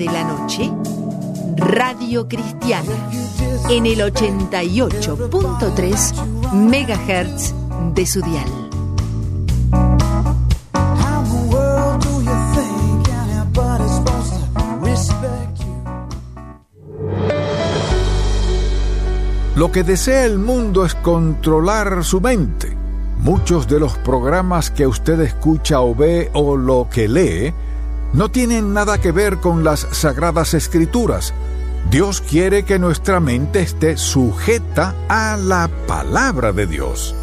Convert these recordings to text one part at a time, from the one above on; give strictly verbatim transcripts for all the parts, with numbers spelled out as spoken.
de la noche, Radio Cristiana, en el ochenta y ocho punto tres megahertz de su dial. Lo que desea el mundo es controlar su mente. Muchos de los programas que usted escucha o ve o lo que lee no tienen nada que ver con las Sagradas Escrituras. Dios quiere que nuestra mente esté sujeta a la palabra de Dios.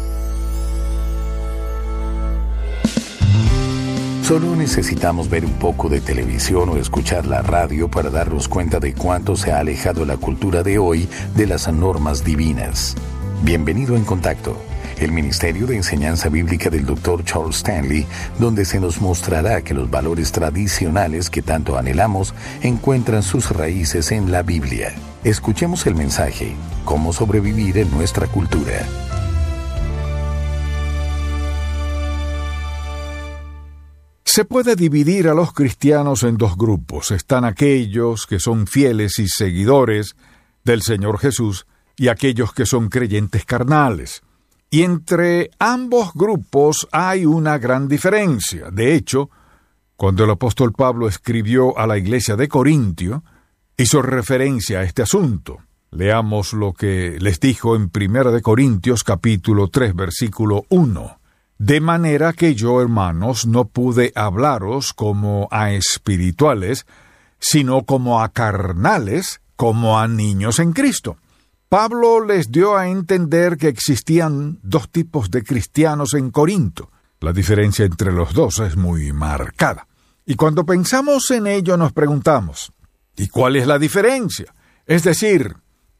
Solo necesitamos ver un poco de televisión o escuchar la radio para darnos cuenta de cuánto se ha alejado la cultura de hoy de las normas divinas. Bienvenido En Contacto, el Ministerio de Enseñanza Bíblica del doctor Charles Stanley, donde se nos mostrará que los valores tradicionales que tanto anhelamos encuentran sus raíces en la Biblia. Escuchemos el mensaje, ¿Cómo sobrevivir en nuestra cultura? Se puede dividir a los cristianos en dos grupos. Están aquellos que son fieles y seguidores del Señor Jesús y aquellos que son creyentes carnales. Y entre ambos grupos hay una gran diferencia. De hecho, cuando el apóstol Pablo escribió a la iglesia de Corintio, hizo referencia a este asunto. Leamos lo que les dijo en Primera de Corintios capítulo tres, versículo uno. De manera que yo, hermanos, no pude hablaros como a espirituales, sino como a carnales, como a niños en Cristo. Pablo les dio a entender que existían dos tipos de cristianos en Corinto. La diferencia entre los dos es muy marcada. Y cuando pensamos en ello nos preguntamos, ¿y cuál es la diferencia? Es decir,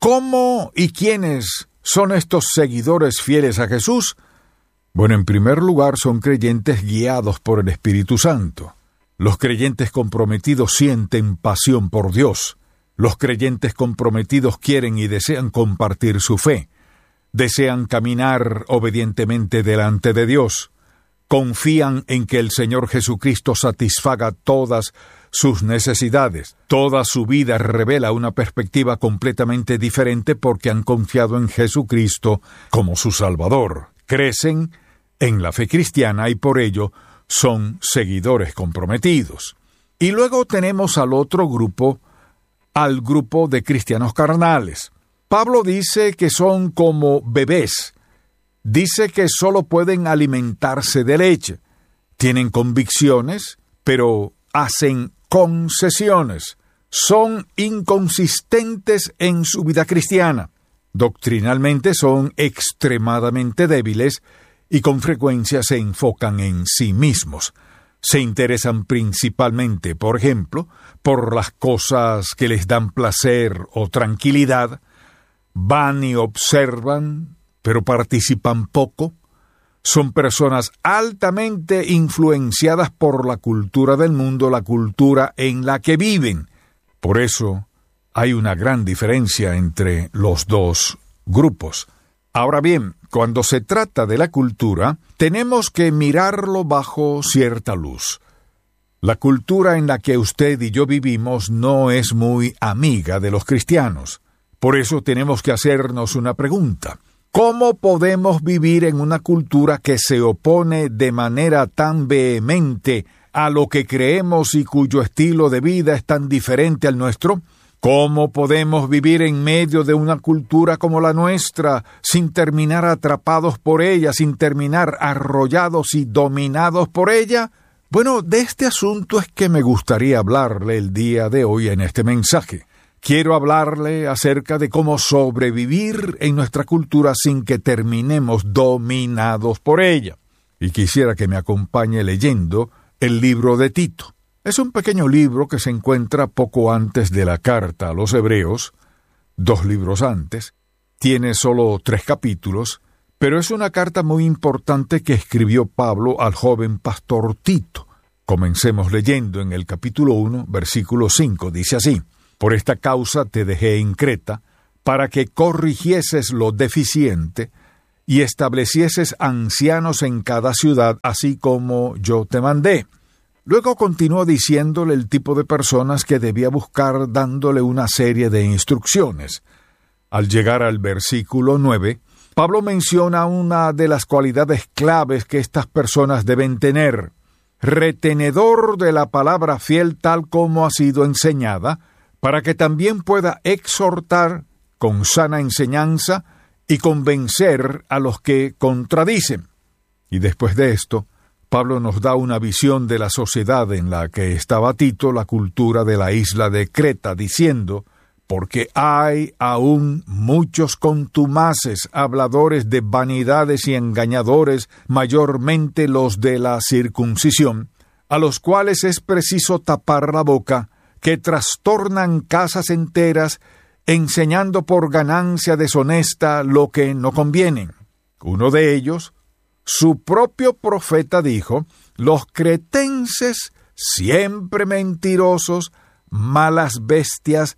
¿cómo y quiénes son estos seguidores fieles a Jesús? Bueno, en primer lugar son creyentes guiados por el Espíritu Santo. Los creyentes comprometidos sienten pasión por Dios. Los creyentes comprometidos quieren y desean compartir su fe. Desean caminar obedientemente delante de Dios. Confían en que el Señor Jesucristo satisfaga todas sus necesidades. Toda su vida revela una perspectiva completamente diferente porque han confiado en Jesucristo como su Salvador. Crecen en la fe cristiana y por ello son seguidores comprometidos. Y luego tenemos al otro grupo, al grupo de cristianos carnales. Pablo dice que son como bebés. Dice que solo pueden alimentarse de leche. Tienen convicciones, pero hacen concesiones. Son inconsistentes en su vida cristiana. Doctrinalmente son extremadamente débiles y con frecuencia se enfocan en sí mismos. Se interesan principalmente, por ejemplo, por las cosas que les dan placer o tranquilidad. Van y observan, pero participan poco. Son personas altamente influenciadas por la cultura del mundo, la cultura en la que viven. Por eso hay una gran diferencia entre los dos grupos. Ahora bien, cuando se trata de la cultura, tenemos que mirarlo bajo cierta luz. La cultura en la que usted y yo vivimos no es muy amiga de los cristianos. Por eso tenemos que hacernos una pregunta. ¿Cómo podemos vivir en una cultura que se opone de manera tan vehemente a lo que creemos y cuyo estilo de vida es tan diferente al nuestro? ¿Cómo podemos vivir en medio de una cultura como la nuestra, sin terminar atrapados por ella, sin terminar arrollados y dominados por ella? Bueno, de este asunto es que me gustaría hablarle el día de hoy en este mensaje. Quiero hablarle acerca de cómo sobrevivir en nuestra cultura sin que terminemos dominados por ella. Y quisiera que me acompañe leyendo el libro de Tito. Es un pequeño libro que se encuentra poco antes de la carta a los Hebreos, dos libros antes. Tiene solo tres capítulos, pero es una carta muy importante que escribió Pablo al joven pastor Tito. Comencemos leyendo en el capítulo uno, versículo cinco, dice así: Por esta causa te dejé en Creta, para que corrigieses lo deficiente y establecieses ancianos en cada ciudad, así como yo te mandé. Luego continuó diciéndole el tipo de personas que debía buscar, dándole una serie de instrucciones. Al llegar al versículo nueve, Pablo menciona una de las cualidades claves que estas personas deben tener: retenedor de la palabra fiel tal como ha sido enseñada, para que también pueda exhortar con sana enseñanza y convencer a los que contradicen. Y después de esto, Pablo nos da una visión de la sociedad en la que estaba Tito, la cultura de la isla de Creta, diciendo: porque hay aún muchos contumaces, habladores de vanidades y engañadores, mayormente los de la circuncisión, a los cuales es preciso tapar la boca, que trastornan casas enteras, enseñando por ganancia deshonesta lo que no conviene. Uno de ellos, su propio profeta, dijo: los cretenses, siempre mentirosos, malas bestias,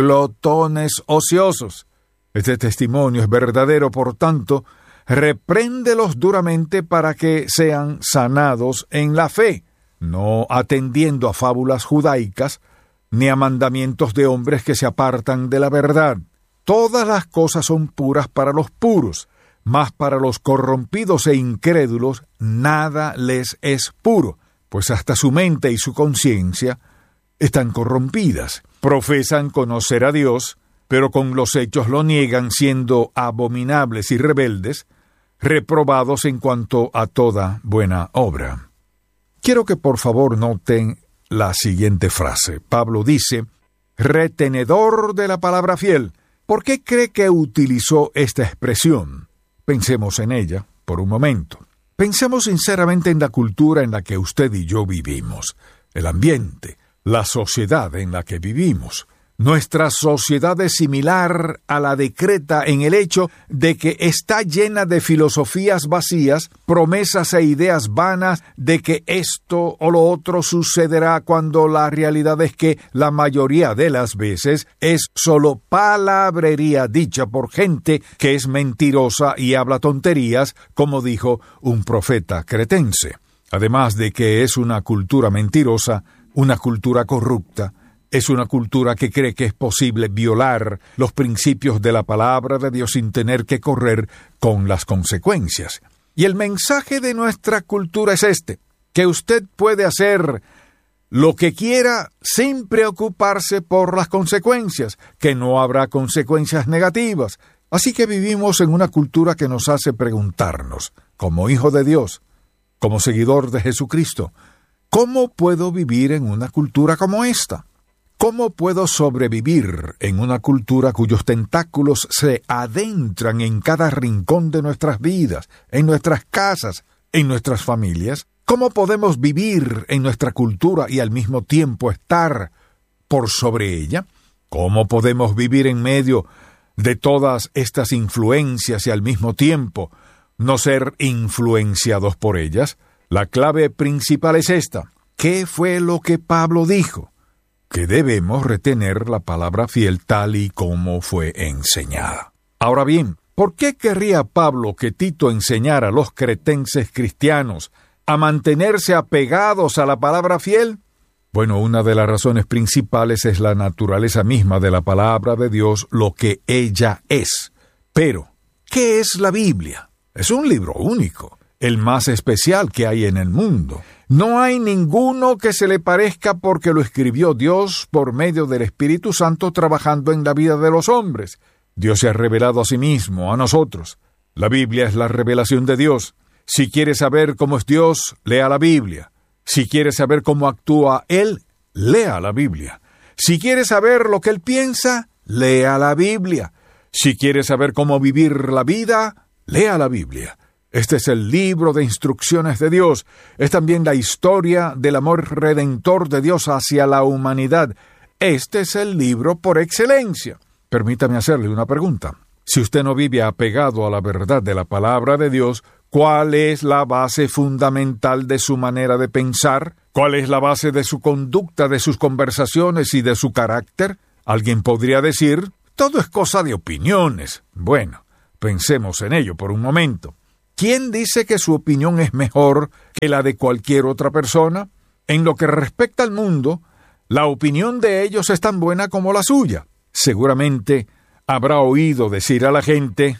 glotones ociosos. Este testimonio es verdadero, por tanto, repréndelos duramente para que sean sanados en la fe, no atendiendo a fábulas judaicas, ni a mandamientos de hombres que se apartan de la verdad. Todas las cosas son puras para los puros, mas para los corrompidos e incrédulos nada les es puro, pues hasta su mente y su conciencia están corrompidas. Profesan conocer a Dios, pero con los hechos lo niegan, siendo abominables y rebeldes, reprobados en cuanto a toda buena obra. Quiero que por favor noten la siguiente frase. Pablo dice: retenedor de la palabra fiel. ¿Por qué cree que utilizó esta expresión? Pensemos en ella por un momento. Pensemos sinceramente en la cultura en la que usted y yo vivimos, el ambiente, la sociedad en la que vivimos. Nuestra sociedad es similar a la de Creta en el hecho de que está llena de filosofías vacías, promesas e ideas vanas de que esto o lo otro sucederá, cuando la realidad es que la mayoría de las veces es solo palabrería dicha por gente que es mentirosa y habla tonterías, como dijo un profeta cretense. Además de que es una cultura mentirosa, una cultura corrupta, es una cultura que cree que es posible violar los principios de la palabra de Dios sin tener que correr con las consecuencias. Y el mensaje de nuestra cultura es este: que usted puede hacer lo que quiera sin preocuparse por las consecuencias, que no habrá consecuencias negativas. Así que vivimos en una cultura que nos hace preguntarnos, como hijo de Dios, como seguidor de Jesucristo, ¿cómo puedo vivir en una cultura como esta? ¿Cómo puedo sobrevivir en una cultura cuyos tentáculos se adentran en cada rincón de nuestras vidas, en nuestras casas, en nuestras familias? ¿Cómo podemos vivir en nuestra cultura y al mismo tiempo estar por sobre ella? ¿Cómo podemos vivir en medio de todas estas influencias y al mismo tiempo no ser influenciados por ellas? La clave principal es esta: ¿qué fue lo que Pablo dijo? Que debemos retener la palabra fiel tal y como fue enseñada. Ahora bien, ¿por qué querría Pablo que Tito enseñara a los cretenses cristianos a mantenerse apegados a la palabra fiel? Bueno, una de las razones principales es la naturaleza misma de la palabra de Dios, lo que ella es. Pero, ¿qué es la Biblia? Es un libro único, el más especial que hay en el mundo. No hay ninguno que se le parezca, porque lo escribió Dios por medio del Espíritu Santo trabajando en la vida de los hombres. Dios se ha revelado a sí mismo, a nosotros. La Biblia es la revelación de Dios. Si quiere saber cómo es Dios, lea la Biblia. Si quiere saber cómo actúa Él, lea la Biblia. Si quiere saber lo que Él piensa, lea la Biblia. Si quiere saber cómo vivir la vida, lea la Biblia. Este es el libro de instrucciones de Dios. Es también la historia del amor redentor de Dios hacia la humanidad. Este es el libro por excelencia. Permítame hacerle una pregunta. Si usted no vive apegado a la verdad de la palabra de Dios, ¿cuál es la base fundamental de su manera de pensar? ¿Cuál es la base de su conducta, de sus conversaciones y de su carácter? Alguien podría decir, todo es cosa de opiniones. Bueno, pensemos en ello por un momento. ¿Quién dice que su opinión es mejor que la de cualquier otra persona? En lo que respecta al mundo, la opinión de ellos es tan buena como la suya. Seguramente habrá oído decir a la gente,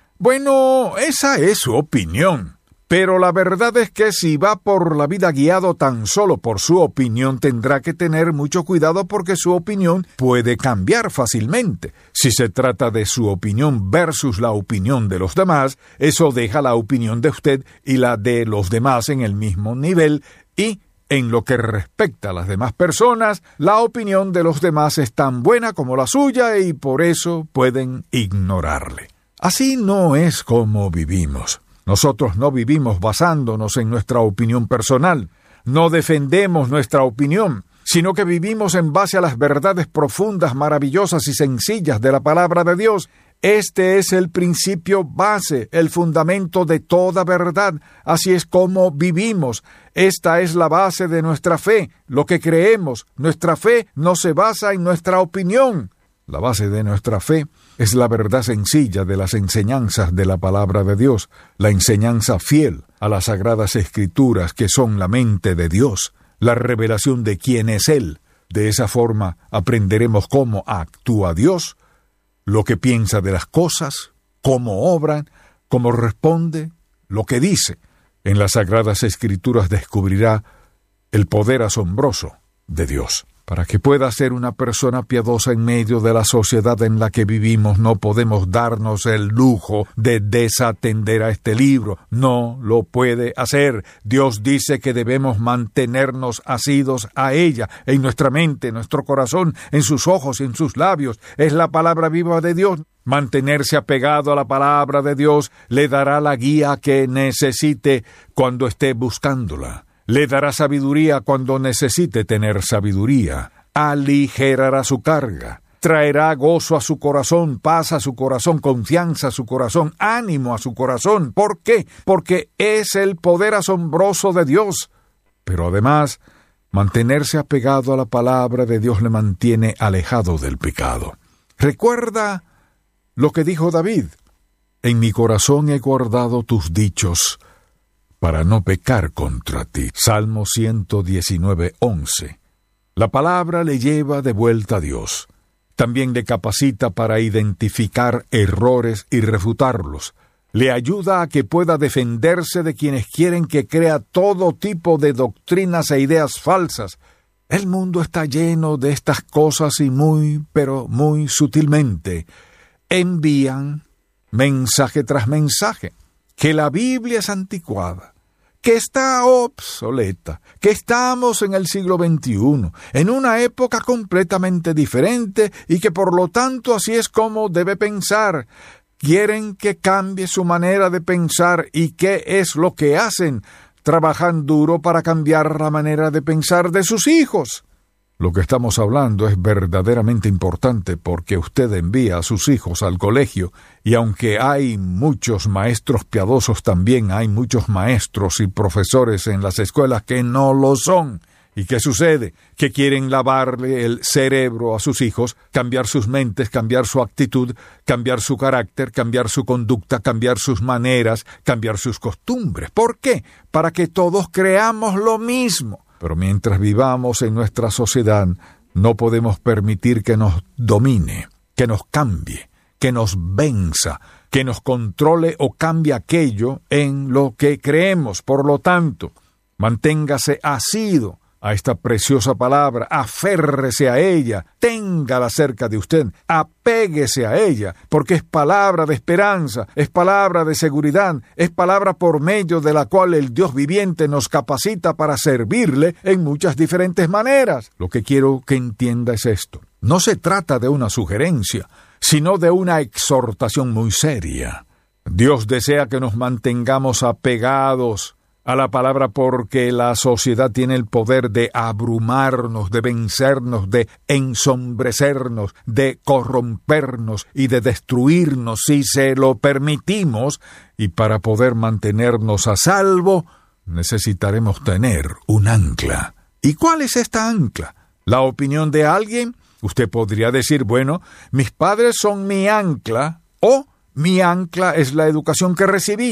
bueno, esa es su opinión. Pero la verdad es que si va por la vida guiado tan solo por su opinión, tendrá que tener mucho cuidado porque su opinión puede cambiar fácilmente. Si se trata de su opinión versus la opinión de los demás, eso deja la opinión de usted y la de los demás en el mismo nivel, y en lo que respecta a las demás personas, la opinión de los demás es tan buena como la suya y por eso pueden ignorarle. Así no es como vivimos. Nosotros no vivimos basándonos en nuestra opinión personal, no defendemos nuestra opinión, sino que vivimos en base a las verdades profundas, maravillosas y sencillas de la palabra de Dios. Este es el principio base, el fundamento de toda verdad. Así es como vivimos. Esta es la base de nuestra fe, lo que creemos. Nuestra fe no se basa en nuestra opinión. La base de nuestra fe es la verdad sencilla de las enseñanzas de la palabra de Dios, la enseñanza fiel a las sagradas escrituras que son la mente de Dios, la revelación de quién es Él. De esa forma aprenderemos cómo actúa Dios, lo que piensa de las cosas, cómo obran, cómo responde, lo que dice. En las sagradas escrituras descubrirá el poder asombroso de Dios. Para que pueda ser una persona piadosa en medio de la sociedad en la que vivimos, no podemos darnos el lujo de desatender a este libro. No lo puede hacer. Dios dice que debemos mantenernos asidos a ella, en nuestra mente, en nuestro corazón, en sus ojos, en sus labios. Es la palabra viva de Dios. Mantenerse apegado a la palabra de Dios le dará la guía que necesite cuando esté buscándola. Le dará sabiduría cuando necesite tener sabiduría. Aligerará su carga. Traerá gozo a su corazón, paz a su corazón, confianza a su corazón, ánimo a su corazón. ¿Por qué? Porque es el poder asombroso de Dios. Pero además, mantenerse apegado a la palabra de Dios le mantiene alejado del pecado. Recuerda lo que dijo David: en mi corazón he guardado tus dichos, para no pecar contra ti. Salmo ciento diecinueve, once. La palabra le lleva de vuelta a Dios. También le capacita para identificar errores y refutarlos. Le ayuda a que pueda defenderse de quienes quieren que crea todo tipo de doctrinas e ideas falsas. El mundo está lleno de estas cosas y muy, pero muy sutilmente envían mensaje tras mensaje, que la Biblia es anticuada, que está obsoleta, que estamos en el siglo veintiuno, en una época completamente diferente y que por lo tanto así es como debe pensar. Quieren que cambie su manera de pensar. ¿Y qué es lo que hacen? Trabajan duro para cambiar la manera de pensar de sus hijos. Lo que estamos hablando es verdaderamente importante porque usted envía a sus hijos al colegio y aunque hay muchos maestros piadosos, también hay muchos maestros y profesores en las escuelas que no lo son. ¿Y qué sucede? Que quieren lavarle el cerebro a sus hijos, cambiar sus mentes, cambiar su actitud, cambiar su carácter, cambiar su conducta, cambiar sus maneras, cambiar sus costumbres. ¿Por qué? Para que todos creamos lo mismo. Pero mientras vivamos en nuestra sociedad, no podemos permitir que nos domine, que nos cambie, que nos venza, que nos controle o cambie aquello en lo que creemos. Por lo tanto, manténgase asido a esta preciosa palabra, aférrese a ella, téngala cerca de usted, apéguese a ella, porque es palabra de esperanza, es palabra de seguridad, es palabra por medio de la cual el Dios viviente nos capacita para servirle en muchas diferentes maneras. Lo que quiero que entienda es esto: no se trata de una sugerencia, sino de una exhortación muy seria. Dios desea que nos mantengamos apegados a la palabra porque la sociedad tiene el poder de abrumarnos, de vencernos, de ensombrecernos, de corrompernos y de destruirnos si se lo permitimos, y para poder mantenernos a salvo necesitaremos tener un ancla. ¿Y cuál es esta ancla? ¿La opinión de alguien? Usted podría decir, bueno, mis padres son mi ancla, o mi ancla es la educación que recibí.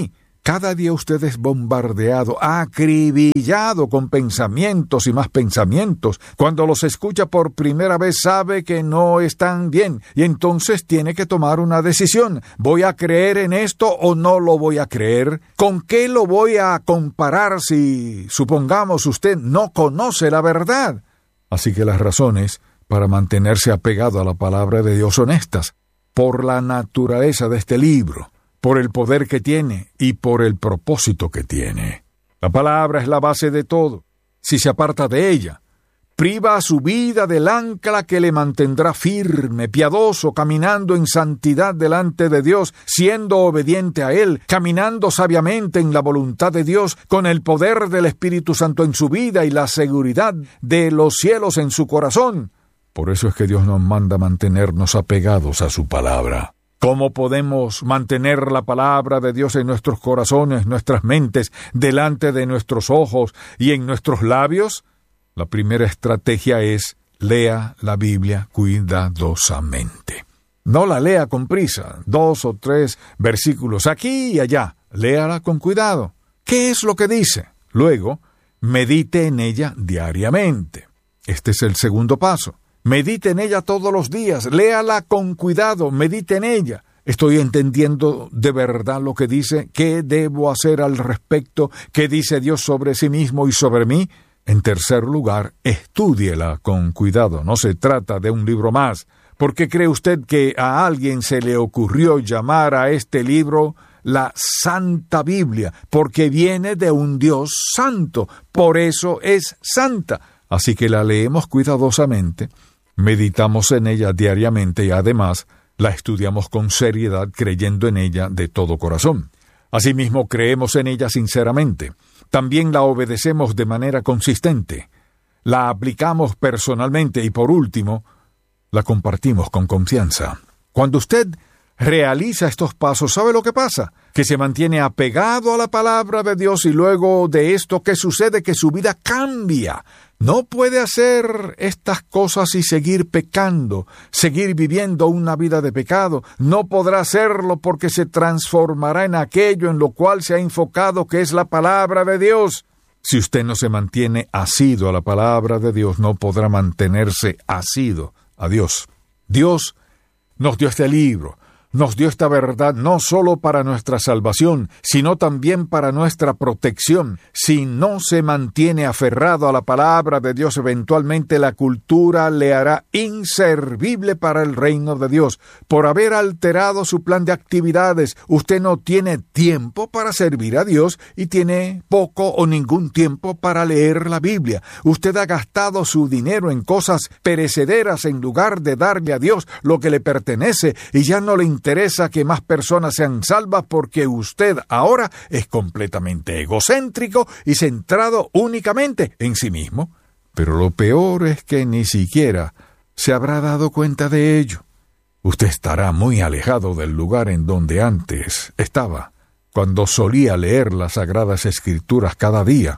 Cada día usted es bombardeado, acribillado con pensamientos y más pensamientos. Cuando los escucha por primera vez sabe que no están bien y entonces tiene que tomar una decisión. ¿Voy a creer en esto o no lo voy a creer? ¿Con qué lo voy a comparar si, supongamos, usted no conoce la verdad? Así que las razones para mantenerse apegado a la palabra de Dios son estas: por la naturaleza de este libro, por el poder que tiene y por el propósito que tiene. La palabra es la base de todo. Si se aparta de ella, priva a su vida del ancla que le mantendrá firme, piadoso, caminando en santidad delante de Dios, siendo obediente a Él, caminando sabiamente en la voluntad de Dios, con el poder del Espíritu Santo en su vida y la seguridad de los cielos en su corazón. Por eso es que Dios nos manda mantenernos apegados a su palabra. ¿Cómo podemos mantener la palabra de Dios en nuestros corazones, nuestras mentes, delante de nuestros ojos y en nuestros labios? La primera estrategia es: lea la Biblia cuidadosamente. No la lea con prisa, dos o tres versículos aquí y allá. Léala con cuidado. ¿Qué es lo que dice? Luego, medite en ella diariamente. Este es el segundo paso. Medite en ella todos los días, léala con cuidado, medite en ella. ¿Estoy entendiendo de verdad lo que dice? ¿Qué debo hacer al respecto? ¿Qué dice Dios sobre sí mismo y sobre mí? En tercer lugar, estúdiela con cuidado. No se trata de un libro más. ¿Por qué cree usted que a alguien se le ocurrió llamar a este libro la Santa Biblia? Porque viene de un Dios santo, por eso es santa. Así que la leemos cuidadosamente, meditamos en ella diariamente y además la estudiamos con seriedad, creyendo en ella de todo corazón. Asimismo, creemos en ella sinceramente. También la obedecemos de manera consistente. La aplicamos personalmente y, por último, la compartimos con confianza. Cuando usted realiza estos pasos, ¿sabe lo que pasa? Que se mantiene apegado a la palabra de Dios y luego de esto, ¿qué sucede? Que su vida cambia. No puede hacer estas cosas y seguir pecando, seguir viviendo una vida de pecado. No podrá hacerlo porque se transformará en aquello en lo cual se ha enfocado, que es la palabra de Dios. Si usted no se mantiene asido a la palabra de Dios, no podrá mantenerse asido a Dios. Dios nos dio este libro, nos dio esta verdad no solo para nuestra salvación, sino también para nuestra protección. Si no se mantiene aferrado a la palabra de Dios, eventualmente la cultura le hará inservible para el reino de Dios. Por haber alterado su plan de actividades, usted no tiene tiempo para servir a Dios y tiene poco o ningún tiempo para leer la Biblia. Usted ha gastado su dinero en cosas perecederas en lugar de darle a Dios lo que le pertenece y ya no le interesa interesa que más personas sean salvas porque usted ahora es completamente egocéntrico y centrado únicamente en sí mismo. Pero lo peor es que ni siquiera se habrá dado cuenta de ello. Usted estará muy alejado del lugar en donde antes estaba, cuando solía leer las Sagradas Escrituras cada día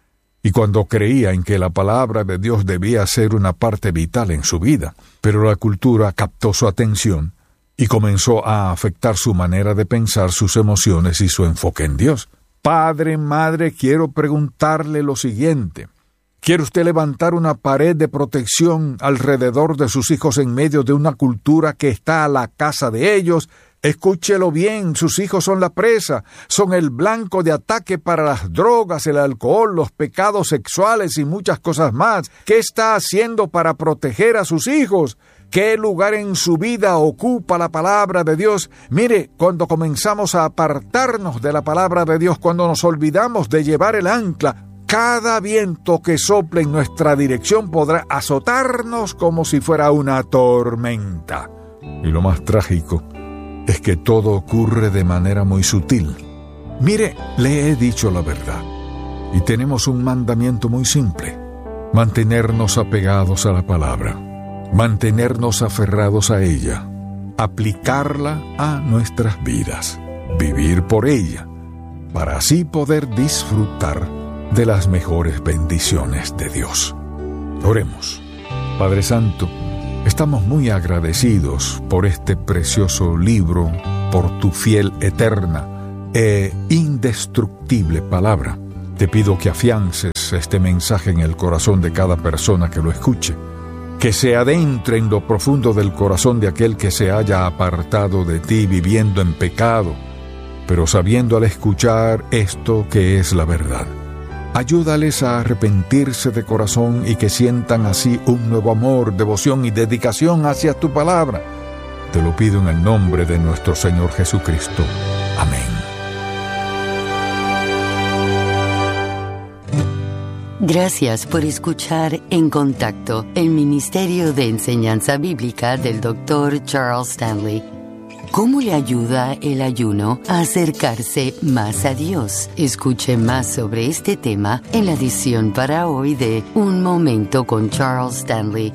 y cuando creía en que la palabra de Dios debía ser una parte vital en su vida. Pero la cultura captó su atención y comenzó a afectar su manera de pensar, sus emociones y su enfoque en Dios. Padre, madre, quiero preguntarle lo siguiente. ¿Quiere usted levantar una pared de protección alrededor de sus hijos en medio de una cultura que está a la caza de ellos? Escúchelo bien, sus hijos son la presa, son el blanco de ataque para las drogas, el alcohol, los pecados sexuales y muchas cosas más. ¿Qué está haciendo para proteger a sus hijos? ¿Qué lugar en su vida ocupa la palabra de Dios? Mire, cuando comenzamos a apartarnos de la palabra de Dios, cuando nos olvidamos de llevar el ancla, cada viento que sople en nuestra dirección podrá azotarnos como si fuera una tormenta. Y lo más trágico es que todo ocurre de manera muy sutil. Mire, le he dicho la verdad. Y tenemos un mandamiento muy simple: mantenernos apegados a la palabra, mantenernos aferrados a ella, aplicarla a nuestras vidas, vivir por ella, para así poder disfrutar de las mejores bendiciones de Dios. Oremos. Padre Santo, estamos muy agradecidos por este precioso libro, por tu fiel, eterna e indestructible palabra. Te pido que afiances este mensaje en el corazón de cada persona que lo escuche, que se adentre en lo profundo del corazón de aquel que se haya apartado de ti viviendo en pecado, pero sabiendo al escuchar esto que es la verdad. Ayúdales a arrepentirse de corazón y que sientan así un nuevo amor, devoción y dedicación hacia tu palabra. Te lo pido en el nombre de nuestro Señor Jesucristo. Amén. Gracias por escuchar En Contacto, el Ministerio de Enseñanza Bíblica del doctor Charles Stanley. ¿Cómo le ayuda el ayuno a acercarse más a Dios? Escuche más sobre este tema en la edición para hoy de Un Momento con Charles Stanley.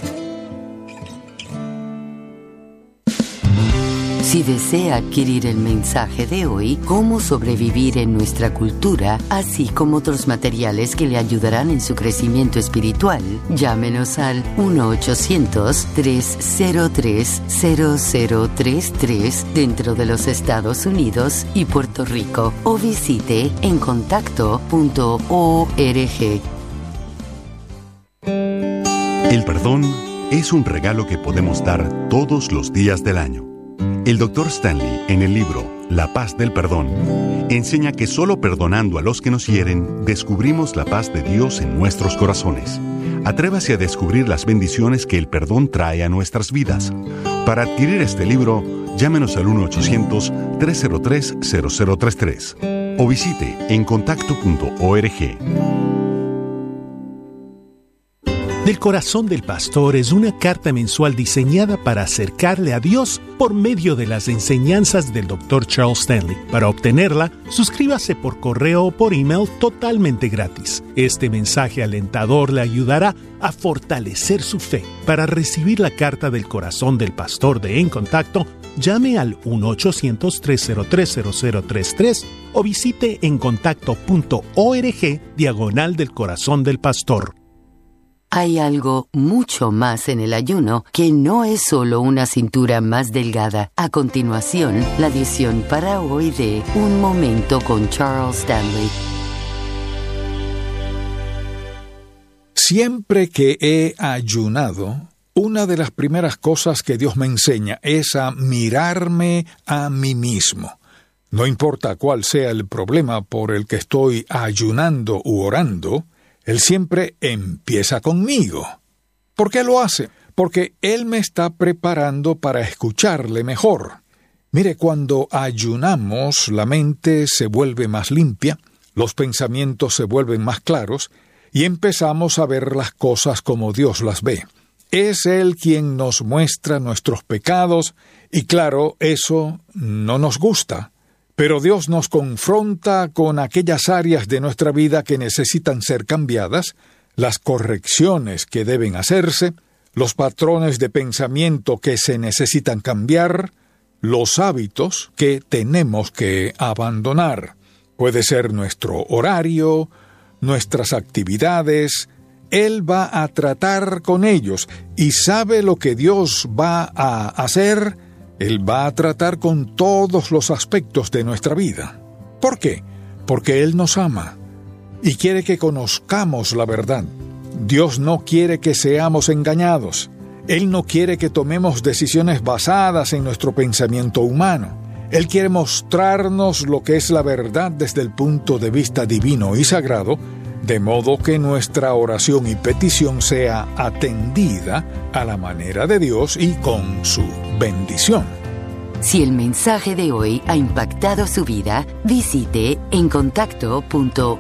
Si desea adquirir el mensaje de hoy, Cómo sobrevivir en nuestra cultura, así como otros materiales que le ayudarán en su crecimiento espiritual, llámenos al uno ochocientos, tres cero tres, cero cero tres tres dentro de los Estados Unidos y Puerto Rico o visite en contacto punto org. El perdón es un regalo que podemos dar todos los días del año. El doctor Stanley, en el libro La paz del perdón, enseña que solo perdonando a los que nos hieren, descubrimos la paz de Dios en nuestros corazones. Atrévase a descubrir las bendiciones que el perdón trae a nuestras vidas. Para adquirir este libro, llámenos al uno ochocientos, tres cero tres, cero cero tres tres o visite en contacto punto org. Del Corazón del Pastor es una carta mensual diseñada para acercarle a Dios por medio de las enseñanzas del doctor Charles Stanley. Para obtenerla, suscríbase por correo o por email totalmente gratis. Este mensaje alentador le ayudará a fortalecer su fe. Para recibir la carta del Corazón del Pastor de En Contacto, llame al uno ochocientos, tres cero tres, cero cero tres tres o visite en contacto punto org diagonal del Corazón del Pastor. Hay algo mucho más en el ayuno que no es solo una cintura más delgada. A continuación, la edición para hoy de Un Momento con Charles Stanley. Siempre que he ayunado, una de las primeras cosas que Dios me enseña es a mirarme a mí mismo. No importa cuál sea el problema por el que estoy ayunando u orando, Él siempre empieza conmigo. ¿Por qué lo hace? Porque Él me está preparando para escucharle mejor. Mire, cuando ayunamos, la mente se vuelve más limpia, los pensamientos se vuelven más claros, y empezamos a ver las cosas como Dios las ve. Es Él quien nos muestra nuestros pecados, y claro, eso no nos gusta. Pero Dios nos confronta con aquellas áreas de nuestra vida que necesitan ser cambiadas, las correcciones que deben hacerse, los patrones de pensamiento que se necesitan cambiar, los hábitos que tenemos que abandonar. Puede ser nuestro horario, nuestras actividades. Él va a tratar con ellos y sabe lo que Dios va a hacer. Él va a tratar con todos los aspectos de nuestra vida. ¿Por qué? Porque Él nos ama y quiere que conozcamos la verdad. Dios no quiere que seamos engañados. Él no quiere que tomemos decisiones basadas en nuestro pensamiento humano. Él quiere mostrarnos lo que es la verdad desde el punto de vista divino y sagrado, de modo que nuestra oración y petición sea atendida a la manera de Dios y con su bendición. Si el mensaje de hoy ha impactado su vida, visite en contacto punto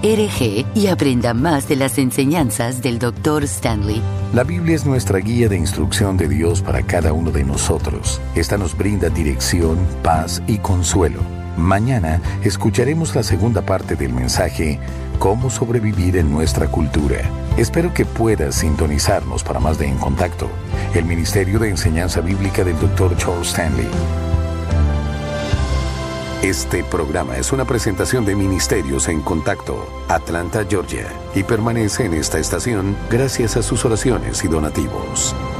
org y aprenda más de las enseñanzas del doctor Stanley. La Biblia es nuestra guía de instrucción de Dios para cada uno de nosotros. Esta nos brinda dirección, paz y consuelo. Mañana escucharemos la segunda parte del mensaje Cómo sobrevivir en nuestra cultura. Espero que puedas sintonizarnos para más de En Contacto, el Ministerio de Enseñanza Bíblica del doctor Charles Stanley. Este programa es una presentación de Ministerios en Contacto, Atlanta, Georgia, y permanece en esta estación gracias a sus oraciones y donativos.